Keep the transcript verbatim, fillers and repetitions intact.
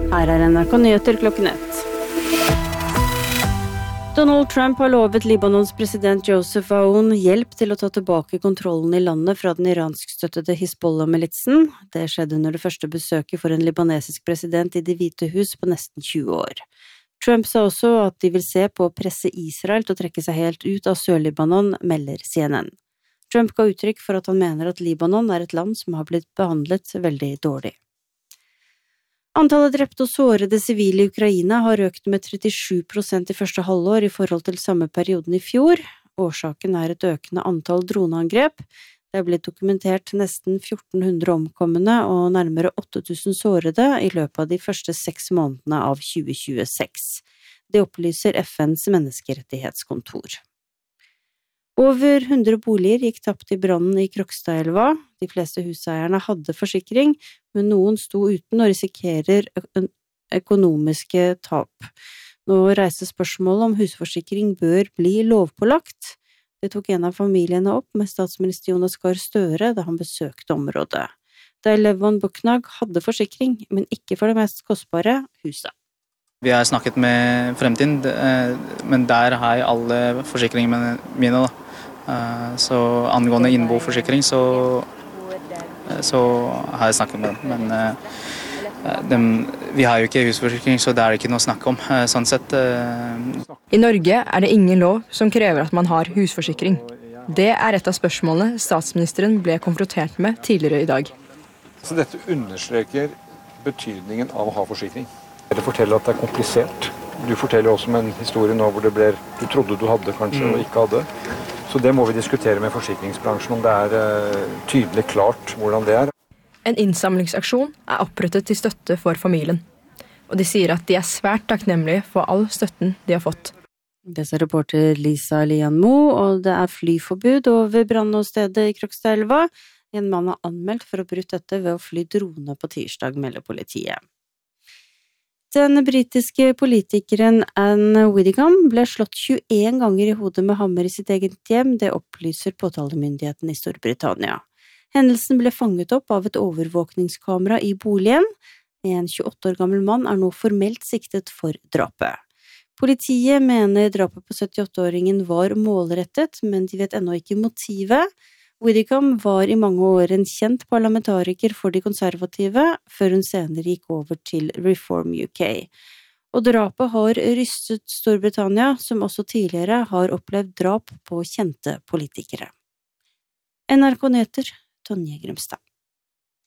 Her er N R K Nyheter klokken ett. Donald Trump har lovet Libanons president Joseph Aoun hjelp til å ta tilbake kontrollen i landet fra den iranskstøttede Hizbollah-militsen. Det skjedde under det første besøket for en libanesisk president i Det hvite hus på nesten tjue år. Trump sa også at de vil se på å presse Israel til å trekke seg helt ut av Sør-Libanon, melder C N N. Trump ga uttrykk for at han mener at Libanon er et land som har blitt behandlet veldig dårlig. Antallet drepte og sårede sivile i Ukraina har økt med trettisju prosent i første halvår i forhold til samme perioden i fjor. Årsaken er et økende antall droneangrep. Det er blitt dokumentert nesten fjorten hundre omkomne og nærmere åtte tusen sårede i løpet av de første seks månedene av tjue tjueseks. Det opplyser F N's menneskerettighetskontor. Over hundre boliger gikk tapt i brannen i Krokstadelva. De fleste huseierne hadde forsikring, men noen sto uten og risikerer økonomiske tap. Nå reiser spørsmålet om husforsikring bør bli lovpålagt. Det tok en av familiene opp med statsminister Jonas Gahr Støre da han besøkte området. Der Levon Buknag hadde forsikring, men ikke for det mest kostbare huset. Vi har snakket med Fremtiden, men der har jeg alle forsikringene mine da. Så angående innboforsikring så, så har jeg snakket med dem, men dem, vi har jo ikke husforsikring, så det er ikke noe å snakke om, sånn sett. I Norge er det ingen lov som krever at man har husforsikring. Det er et av spørsmålene statsministeren ble konfrontert med tidligere i dag. Så dette understreker betydningen av å ha forsikring. Det forteller at det er komplisert. Du forteller også om en historie nå hvor det ble, du trodde du hadde kanskje, mm. og ikke hadde. Så det må vi diskutere med forsikringsbransjen, om det er uh, tydelig klart hvordan det er. En innsamlingsaksjon er opprettet til støtte for familien. Og de sier at de er svært takknemlige for all støtten de har fått. Det sa reporter Lisa Lian Mo, og det er flyforbud over brannåstedet i Krokstadelva. En mann er anmeldt for å brutt dette ved å fly drone på tirsdag, melder politiet. Den britiske politikeren Anne Widdecombe ble slått tjueen ganger i hodet med hammer i sitt eget hjem, det opplyser påtalemyndigheten i Storbritannia. Hendelsen ble fanget opp av et overvåkningskamera i boligen. En tjueåtte år gammel mann er nå formelt siktet for drapet. Politiet mener drapet på syttiåtte-åringen var målrettet, men de vet ennå ikke motivet. Widdecombe var i mange år en kjent parlamentariker for de konservative, før hun senere gikk over til Reform U K. Og drapet har rystet Storbritannia, som også tidligere har opplevd drap på kjente politikere. N R K Nyheter, Tonje Grimstad.